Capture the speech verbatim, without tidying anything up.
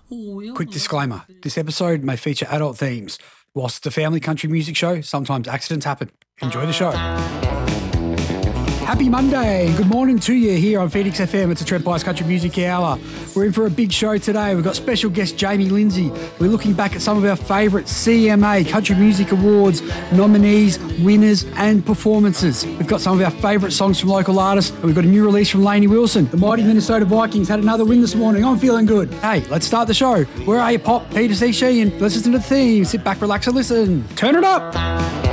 Quick disclaimer, this episode may feature adult themes. Whilst it's a family country music show, sometimes accidents happen. Enjoy the show. Happy Monday. Good morning to you here on Phoenix F M. It's a Trent Bice Country Music Hour. We're in for a big show today. We've got special guest Jamie Lindsay. We're looking back at some of our favourite C M A Country Music Awards nominees, winners and performances. We've got some of our favourite songs from local artists, and we've got a new release from Lainey Wilson. The mighty Minnesota Vikings had another win this morning. I'm feeling good. Hey, let's start the show. Where are you, Pop? Peter C. Sheehan. Let's listen to the theme. Sit back, relax and listen. Turn it up.